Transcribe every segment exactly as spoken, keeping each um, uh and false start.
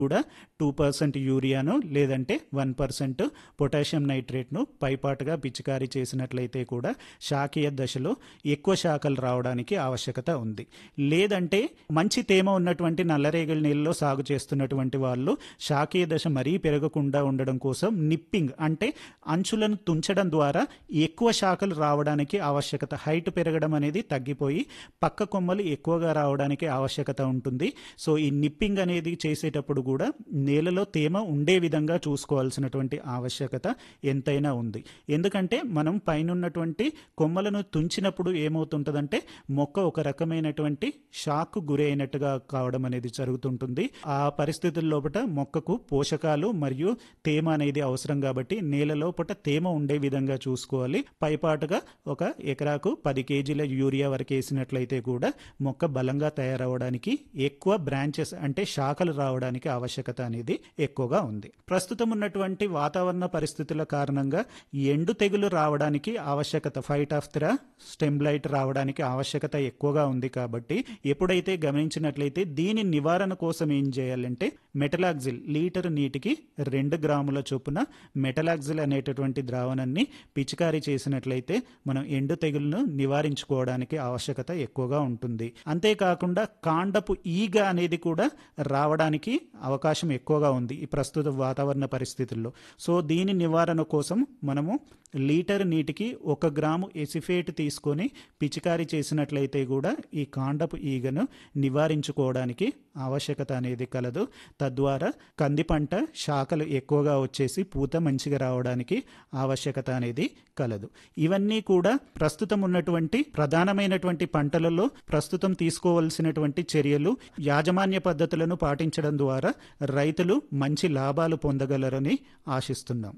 కూడా two percent యూరియాను లేదంటే one percent potassium నైట్రేట్ను పైపాటుగా పిచికారీ చేసినట్లయితే కూడా శాఖీయ దశలో ఎక్కువ శాఖలు రావడానికి ఆవశ్యకత ఉంది. లేదంటే మంచి తేమ ఉన్నటువంటి నల్లరేగడి నీళ్ళలో సాగు చేస్తున్నటువంటి వాళ్ళు శాఖీయ దశ మరీ పెరగకుండా ఉండడం కోసం నిప్పింగ్ అంటే అంచులను తుంచడం ద్వారా ఎక్కువ శాఖలు రావడానికి ఆవశ్యకత, హైట్ పెరగడం అనేది తగ్గిపోయి పక్క కొమ్మలు ఎక్కువగా రావడానికి ఆవశ్యకత ఉంటుంది. సో ఈ నిప్పింగ్ అనేది చేసేటప్పుడు కూడా నేలలో తేమ ఉండే విధంగా చూసుకోవాల్సినటువంటి ఆవశ్యకత ఎంతైనా ఉంది. ఎందుకంటే మనం పైన ఉన్నటువంటి కొమ్మలను తుంచినప్పుడు ఏమవుతుంటుందంటే మొక్క ఒక రకమైనటువంటి షాక్ గురి అయినట్టుగా కావడం అనేది జరుగుతుంటుంది. ఆ పరిస్థితుల లోపల మొక్కకు పోషకాలు మరియు తేమ అనేది అవసరం కాబట్టి నేల లోపల తేమ ఉండే విధంగా చూసుకోవాలి. పైపాటుగా ఒక ఎకరాకు పది కేజీల యూరియా వరకు వేసినట్లయితే కూడా మొక్క బలంగా తయారవడానికి, ఎక్కువ బ్రాంచెస్ అంటే శాఖలు రావడానికి ఆవశ్యకత అనేది ఎక్కువగా ఉంది. ప్రస్తుతం ఉన్నటువంటి వాతావరణ పరిస్థితుల కారణంగా ఎండు తెగులు రావడానికి ఆవశ్యకత, ఫైట్ ఆఫ్ థ్రా స్టెమ్ బ్లైట్ రావడానికి ఆవశ్యకత ఎక్కువగా ఉంది. కాబట్టి ఎప్పుడైతే గమనించినట్లయితే దీని నివారణ కోసం ఏం చేయాలంటే మెటలాక్సిల్ లీటర్ నీటికి రెండు గ్రాముల చొప్పున మెటలాక్సిల్ అనేటటువంటి ద్రావణాన్ని పిచికారీ చేసినట్లయితే మనం ఎండు తెగులను నివారించుకోవడానికి ఆవశ్యకత ఎక్కువగా ఉంటుంది. అంతేకాకుండా కాండపు ఈగ అనేది కూడా రావడానికి అవకాశం ఎక్కువగా ఉంది ఈ ప్రస్తుత వాతావరణ పరిస్థితుల్లో. సో దీని నివారణ కోసం మనము లీటర్ నీటికి ఒక గ్రాము ఎసిఫేట్ తీసుకొని పిచికారీ చేసినట్లయితే కూడా ఈ కాండపు ఈగను నివారించుకోవడానికి ఆవశ్యకత అనేది కలదు. తద్వారా కంది పంట శాఖలు ఎక్కువగా వచ్చేసి పూత మంచిగా రావడానికి ఆవశ్యకత అనేది కలదు. ఇవన్నీ కూడా ప్రస్తుతం ఉన్నటువంటి ప్రధానమైనటువంటి పంటలలో ప్రస్తుతం తీసుకోవాల్సినటువంటి చర్యలు. యాజమాన్య పద్ధతులను పాటించడం ద్వారా రైతులు మంచి లాభాలు పొందగలరని ఆశిస్తున్నాం.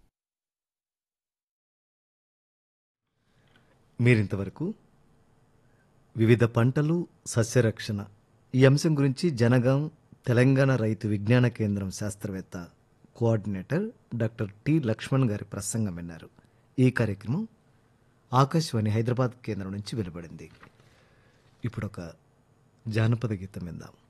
మీరింతవరకు వివిధ పంటలు సస్యరక్షణ ఈ అంశం గురించి జనగాం తెలంగాణ రైతు విజ్ఞాన కేంద్రం శాస్త్రవేత్త కోఆర్డినేటర్ డాక్టర్ టి లక్ష్మణ్ గారి ప్రసంగం విన్నారు. ఈ కార్యక్రమం ఆకాశవాణి హైదరాబాద్ కేంద్రం నుంచి వెలువడింది. ఇప్పుడు ఒక జానపద గీతం విందాం.